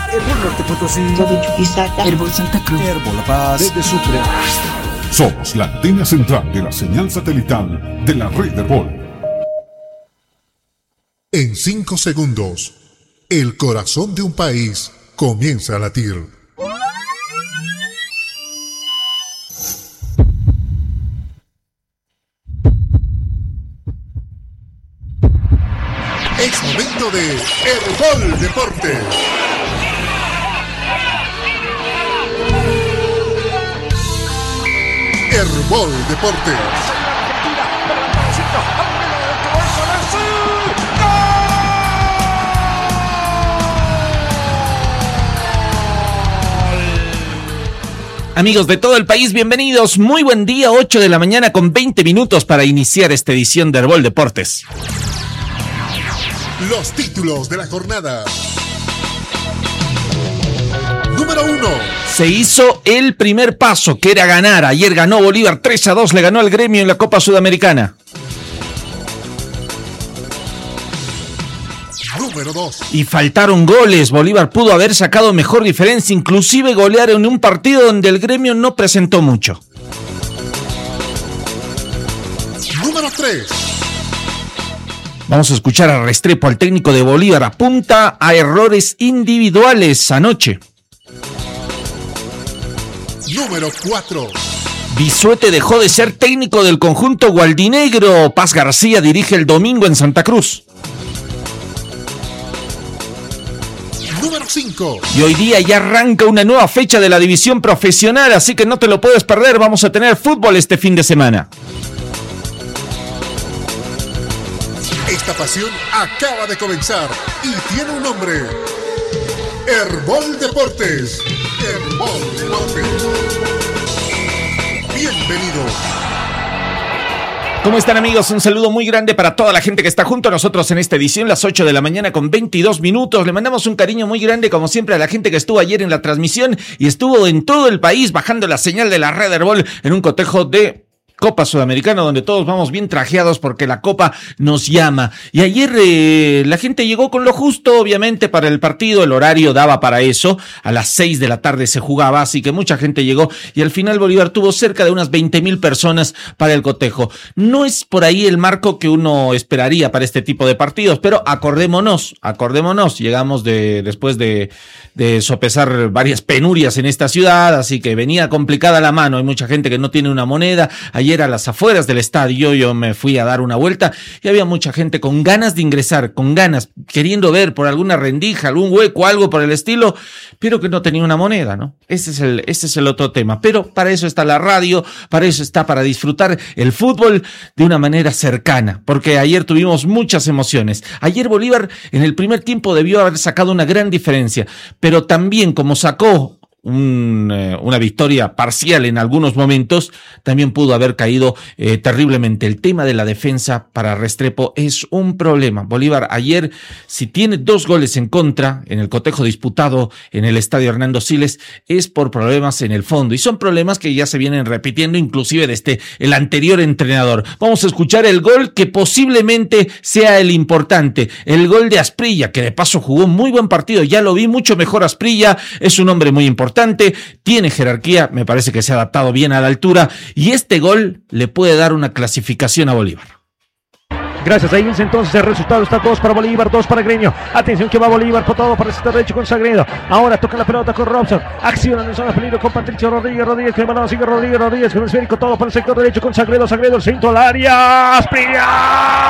Herbol Norte Potosí, de Chuquisaca, Herbol Santa Cruz, Herbol La Paz, desde Sucre. Somos la antena central de la señal satelital de la red Herbol. En 5 segundos, el corazón de un país comienza a latir. Es momento de Herbol Deportes. Herbol Deportes. Amigos de todo el país, bienvenidos. Muy buen día, 8 de la mañana con 20 minutos para iniciar esta edición de Herbol Deportes. Los títulos de la jornada. Número 1. Se hizo el primer paso, que era ganar. Ayer ganó Bolívar 3-2, le ganó al Gremio en la Copa Sudamericana. Número 2. Y faltaron goles. Bolívar pudo haber sacado mejor diferencia, inclusive golear en un partido donde el Gremio no presentó mucho. Número 3. Vamos a escuchar a Restrepo, al técnico de Bolívar. Apunta a errores individuales anoche. Número 4. Bisuete dejó de ser técnico del conjunto gualdinegro. Paz García dirige el domingo en Santa Cruz. Número 5. Y hoy día ya arranca una nueva fecha de la división profesional, así que no te lo puedes perder. Vamos a tener fútbol este fin de semana. Esta pasión acaba de comenzar y tiene un nombre. Herbol Deportes. Herbol Deportes. Bienvenido. ¿Cómo están, amigos? Un saludo muy grande para toda la gente que está junto a nosotros en esta edición, las 8 de la mañana con 22 minutos. Le mandamos un cariño muy grande, como siempre, a la gente que estuvo ayer en la transmisión y estuvo en todo el país bajando la señal de la red Herbol en un cotejo de Copa Sudamericana, donde todos vamos bien trajeados porque la Copa nos llama. Y ayer la gente llegó con lo justo, obviamente, para el partido. El horario daba para eso. A las 6 de la tarde se jugaba, así que mucha gente llegó. Y al final Bolívar tuvo cerca de unas 20,000 personas para el cotejo. No es por ahí el marco que uno esperaría para este tipo de partidos, pero acordémonos. Llegamos después de sopesar varias penurias en esta ciudad, así que venía complicada la mano. Hay mucha gente que no tiene una moneda. Ayer a las afueras del estadio yo me fui a dar una vuelta y había mucha gente con ganas de ingresar, con ganas, queriendo ver por alguna rendija, algún hueco, algo por el estilo, pero que no tenía una moneda, ¿no? Ese es el otro tema. Pero para eso está la radio, para eso está, para disfrutar el fútbol de una manera cercana, porque ayer tuvimos muchas emociones. Ayer Bolívar en el primer tiempo debió haber sacado una gran diferencia, pero también como sacó una victoria parcial en algunos momentos, también pudo haber caído terriblemente. El tema de la defensa para Restrepo es un problema. Bolívar ayer, si tiene 2 goles en contra en el cotejo disputado en el estadio Hernando Siles, es por problemas en el fondo, y son problemas que ya se vienen repitiendo inclusive desde el anterior entrenador. Vamos a escuchar el gol que posiblemente sea el importante, el gol de Asprilla, que de paso jugó muy buen partido. Ya lo vi mucho mejor Asprilla, es un hombre muy importante, tiene jerarquía, me parece que se ha adaptado bien a la altura, y este gol le puede dar una clasificación a Bolívar. Gracias a Ilse, entonces el resultado está 2 para Bolívar, 2 para Gremio. Atención que va Bolívar por todo, para el sector derecho con Sagredo. Ahora toca la pelota con Robson. Acciona en zona de peligro con Patricio Rodríguez que el balón sigue Rodríguez con el esférico, todo para el sector derecho con Sagredo, el centro al área. ¡Asprilla!